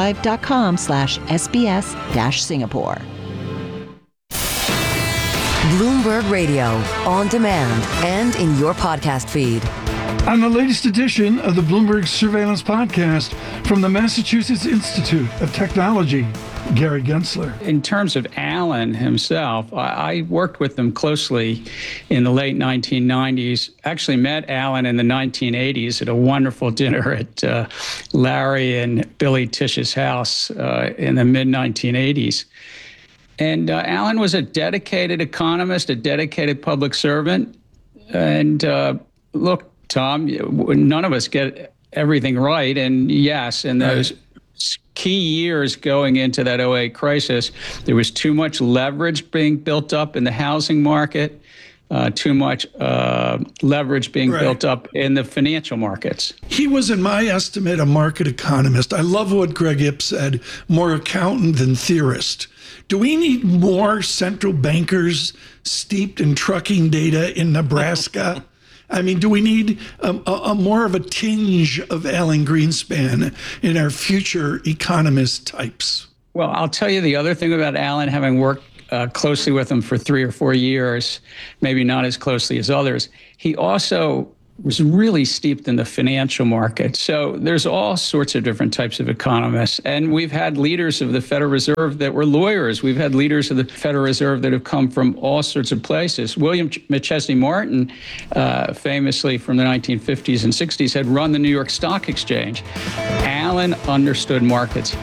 BloombergLive.com/SBS-Singapore. Bloomberg Radio, on demand and in your podcast feed. On the latest edition of the Bloomberg Surveillance Podcast from the Massachusetts Institute of Technology, Gary Gensler. In terms of Alan himself, I worked with him closely in the late 1990s. Actually met Alan in the 1980s at a wonderful dinner at Larry and Billy Tish's house in the mid-1980s. And Alan was a dedicated economist, a dedicated public servant. And look, Tom, none of us get everything right. And yes, in those key years going into that 08 crisis, there was too much leverage being built up in the housing market, too much leverage being built up in the financial markets. He was, in my estimate, a market economist. I love what Greg Ip said, more accountant than theorist. Do we need more central bankers steeped in trucking data in Nebraska? I mean, do we need a more of a tinge of Alan Greenspan in our future economist types? Well, I'll tell you the other thing about Alan, having worked closely with him for 3 or 4 years, maybe not as closely as others. He also was really steeped in the financial market. So there's all sorts of different types of economists. And we've had leaders of the Federal Reserve that were lawyers. We've had leaders of the Federal Reserve that have come from all sorts of places. William McChesney Martin, famously from the 1950s and 60s, had run the New York Stock Exchange. Alan understood markets.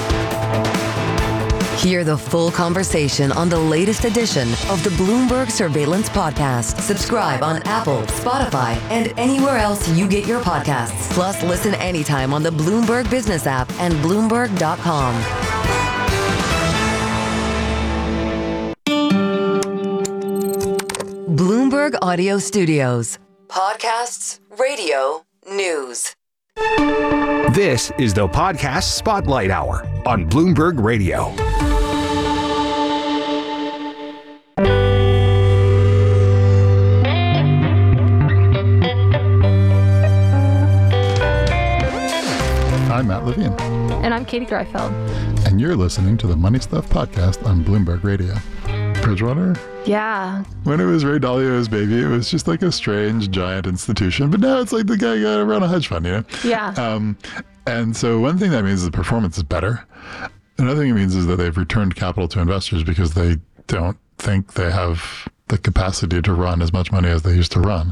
Hear the full conversation on the latest edition of the Bloomberg Surveillance Podcast. Subscribe on Apple, Spotify, and anywhere else you get your podcasts. Plus, listen anytime on the Bloomberg Business app and Bloomberg.com. Bloomberg Audio Studios. Podcasts, radio, news. This is the Podcast Spotlight Hour on Bloomberg Radio. I'm Matt Levine. And I'm Katie Greifeld. And you're listening to the Money Stuff Podcast on Bloomberg Radio. Bridgewater? Yeah. When it was Ray Dalio's baby, it was just like a strange, giant institution. But now it's like the guy got to run a hedge fund, you know? Yeah. And so one thing that means is the performance is better. Another thing it means is that they've returned capital to investors because they don't think they have the capacity to run as much money as they used to run.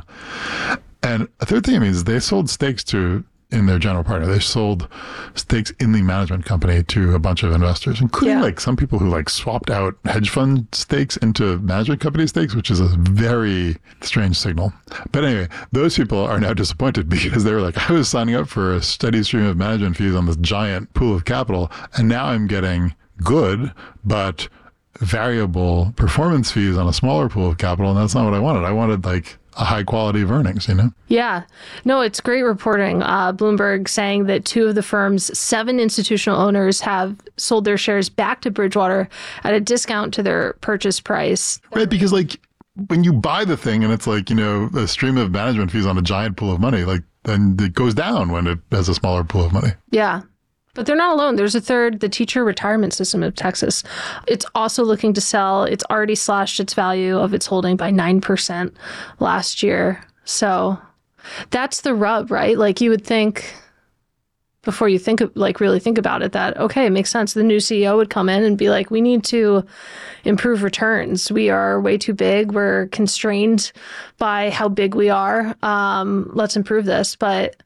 And a third thing it means is they sold stakes in their general partner. They sold stakes in the management company to a bunch of investors, including like some people who like swapped out hedge fund stakes into management company stakes, which is a very strange signal. But anyway, those people are now disappointed because they were like, I was signing up for a steady stream of management fees on this giant pool of capital, and now I'm getting good, but variable performance fees on a smaller pool of capital, and that's not what I wanted. I wanted like a high quality of earnings, you know? Yeah. No, it's great reporting. Bloomberg saying that 2 of the firm's 7 institutional owners have sold their shares back to Bridgewater at a discount to their purchase price. Right, because like when you buy the thing and it's like, you know, a stream of management fees on a giant pool of money, like then it goes down when it has a smaller pool of money. Yeah. But they're not alone. There's a third, the Teacher Retirement System of Texas. It's also looking to sell. It's already slashed its value of its holding by 9% last year. So that's the rub, right? Like you would think, before you think of, like really think about it, that, okay, it makes sense. The new CEO would come in and be like, we need to improve returns. We are way too big. We're constrained by how big we are. Let's improve this. But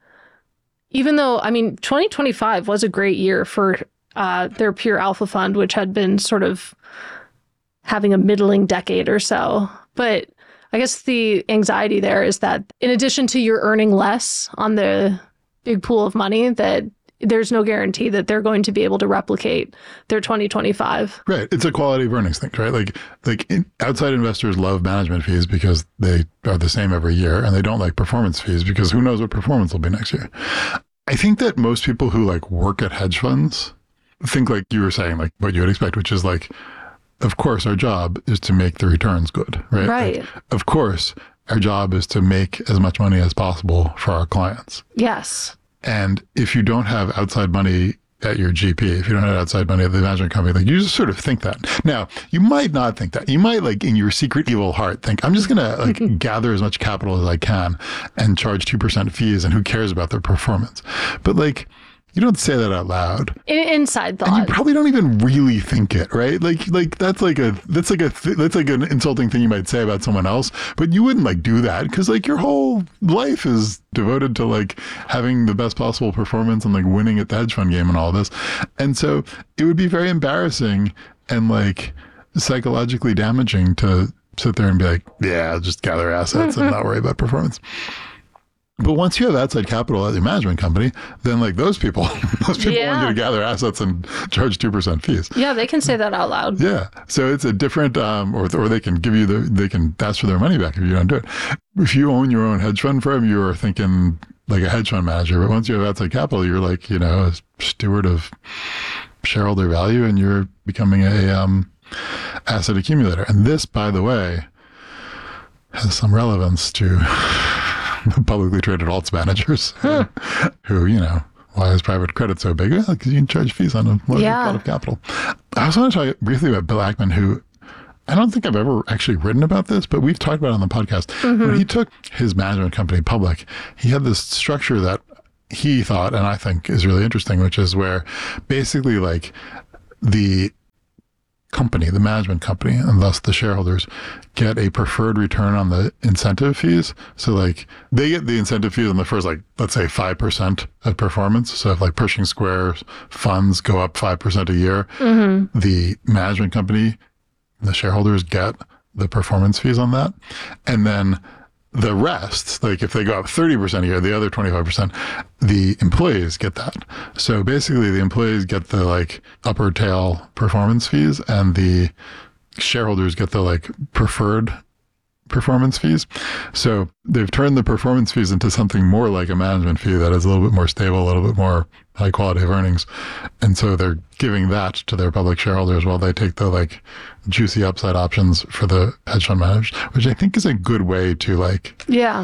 even though, I mean, 2025 was a great year for their Pure Alpha Fund, which had been sort of having a middling decade or so. But I guess the anxiety there is that in addition to you're earning less on the big pool of money, that there's no guarantee that they're going to be able to replicate their 2025. Right. It's a quality of earnings thing, right? Like outside investors love management fees because they are the same every year, and they don't like performance fees because who knows what performance will be next year. I think that most people who like work at hedge funds think like you were saying, like what you would expect, which is like, of course, our job is to make the returns good, right? Right. Like, of course, our job is to make as much money as possible for our clients. Yes. And if you don't have outside money at your GP, if you don't have outside money at the management company, like you just sort of think that. Now, you might not think that. You might, like, in your secret evil heart think, I'm just going to like gather as much capital as I can and charge 2% fees, and who cares about their performance? But like, you don't say that out loud. Inside thought. And you probably don't even really think it, right? Like that's like an insulting thing you might say about someone else, but you wouldn't like do that because like your whole life is devoted to like having the best possible performance and like winning at the hedge fund game and all this. And so it would be very embarrassing and like psychologically damaging to sit there and be like, yeah, I'll just gather assets and not worry about performance. But once you have outside capital at your management company, then like those people want you to gather assets and charge 2% fees. Yeah, they can say that out loud. Yeah. So it's a different, or they can give you they can ask for their money back if you don't do it. If you own your own hedge fund firm, you are thinking like a hedge fund manager. But once you have outside capital, you're like, a steward of shareholder value, and you're becoming a asset accumulator. And this, by the way, has some relevance to publicly traded alts managers who, why is private credit so big? Because you can charge fees on a lot of capital. I also want to talk briefly about Bill Ackman, who I don't think I've ever actually written about this, but we've talked about it on the podcast. When he took his management company public, he had this structure that he thought, and I think is really interesting, which is where basically like the company, the management company, and thus the shareholders get a preferred return on the incentive fees. So like they get the incentive fees on the first, like, let's say 5% of performance. So if like Pershing Square funds go up 5% a year, the management company, the shareholders get the performance fees on that. And then the rest, like if they go up 30% a year, the other 25%, the employees get that. So basically the employees get the like upper tail performance fees, and the shareholders get the like preferred performance fees. So they've turned the performance fees into something more like a management fee that is a little bit more stable, a little bit more high quality of earnings. And so they're giving that to their public shareholders while they take the like juicy upside options for the hedge fund managers, which I think is a good way to like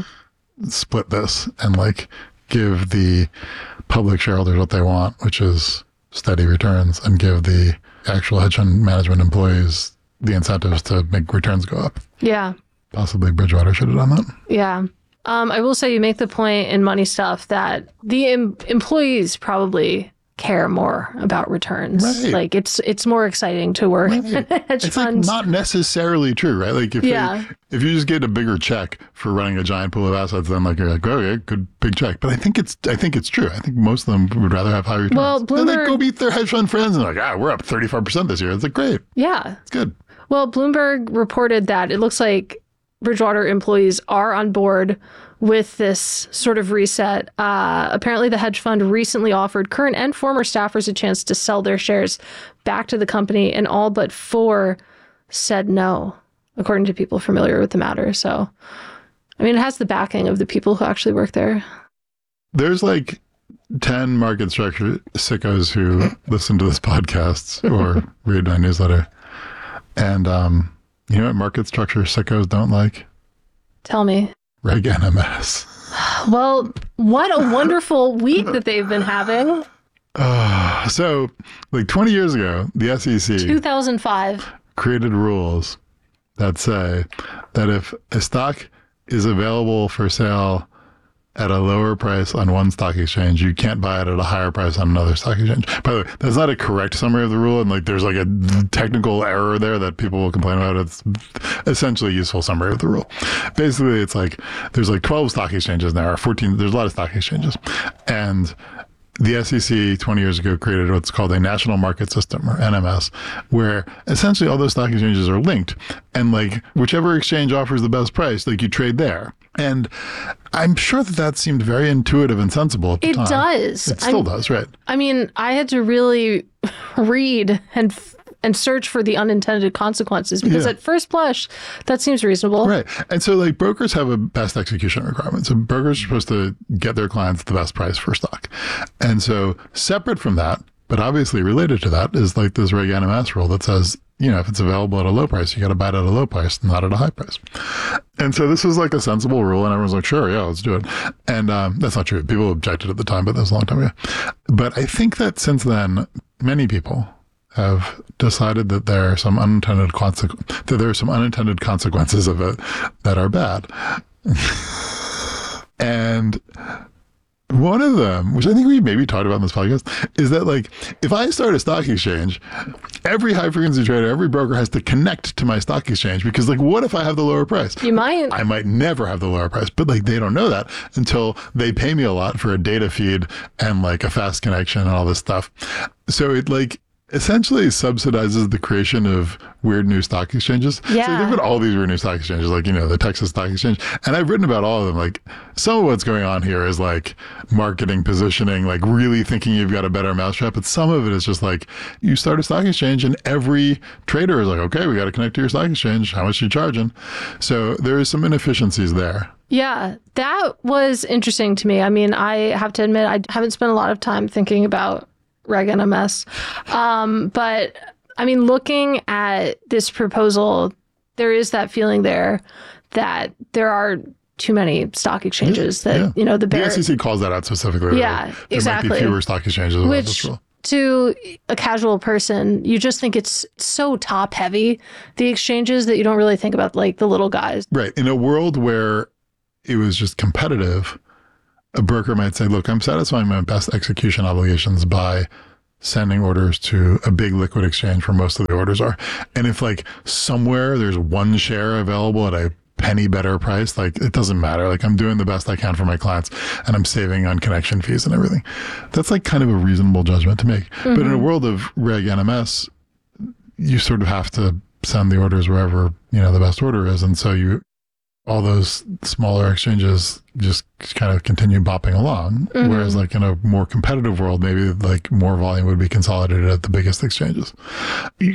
split this and like give the public shareholders what they want, which is steady returns, and give the actual hedge fund management employees the incentives to make returns go up. Yeah. Possibly Bridgewater should have done that. Yeah. I will say you make the point in Money Stuff that the employees probably care more about returns. Right. Like it's more exciting to work at hedge funds. Like not necessarily true, right? Like if you just get a bigger check for running a giant pool of assets, then like you're like, okay, good big check. But I think it's true. I think most of them would rather have high returns. Well, Bloomberg, and they go meet their hedge fund friends and they're like, we're up 35% this year. It's like great. Yeah. It's good. Well, Bloomberg reported that it looks like Bridgewater employees are on board with this sort of reset. Apparently, the hedge fund recently offered current and former staffers a chance to sell their shares back to the company, and all but 4 said no, according to people familiar with the matter. So, I mean, it has the backing of the people who actually work there. There's like 10 market structure sickos who listen to this podcast or read my newsletter. And you know what market structure sickos don't like? Tell me. Reg NMS. Well, what a wonderful week that they've been having. So, like 20 years ago, the SEC 2005 created rules that say that if a stock is available for sale at a lower price on one stock exchange, you can't buy it at a higher price on another stock exchange. By the way, that's not a correct summary of the rule, and like there's like a technical error there that people will complain about. It's essentially a useful summary of the rule. Basically, it's like there's like 12 stock exchanges now, or 14. There's a lot of stock exchanges, and the SEC 20 years ago created what's called a national market system, or NMS, where essentially all those stock exchanges are linked, and like whichever exchange offers the best price, like you trade there. And I'm sure that seemed very intuitive and sensible at the time. It does. It still does, right? I mean, I had to really read and search for the unintended consequences because at first blush, that seems reasonable. Right. And so like brokers have a best execution requirement. So brokers are supposed to get their clients the best price for stock. And so separate from that, but obviously related to that, is like this Reg NMS rule that says if it's available at a low price, you got to buy it at a low price, not at a high price. And so this was like a sensible rule, and everyone's like, sure, yeah, let's do it. And that's not true. People objected at the time, but that was a long time ago. But I think that since then, many people have decided that there are some unintended consequences of it that are bad. And one of them, which I think we maybe talked about in this podcast, is that like, if I start a stock exchange, every high frequency trader, every broker has to connect to my stock exchange, because like, what if I have the lower price? You might. I might never have the lower price, but like, they don't know that until they pay me a lot for a data feed and like a fast connection and all this stuff. So it like essentially subsidizes the creation of weird new stock exchanges. Yeah. So think about all these weird new stock exchanges, like, the Texas Stock Exchange. And I've written about all of them. Like, some of what's going on here is like marketing, positioning, like really thinking you've got a better mousetrap. But some of it is just like, you start a stock exchange and every trader is like, okay, we got to connect to your stock exchange. How much are you charging? So there is some inefficiencies there. Yeah, that was interesting to me. I mean, I have to admit, I haven't spent a lot of time thinking about Reg NMS. But I mean, looking at this proposal, there is that feeling there that there are too many stock exchanges the SEC calls that out specifically. Yeah, there exactly. might be fewer stock exchanges without Which, this rule. to a casual person, you just think it's so top heavy, the exchanges, that you don't really think about like the little guys. Right. In a world where it was just competitive, a broker might say, look, I'm satisfying my best execution obligations by sending orders to a big liquid exchange where most of the orders are. And if like somewhere there's one share available at a penny better price, like it doesn't matter. Like I'm doing the best I can for my clients and I'm saving on connection fees and everything. That's like kind of a reasonable judgment to make. Mm-hmm. But in a world of Reg NMS, you sort of have to send the orders wherever, the best order is. And so all those smaller exchanges just kind of continue bopping along. Mm-hmm. Whereas like in a more competitive world, maybe like more volume would be consolidated at the biggest exchanges.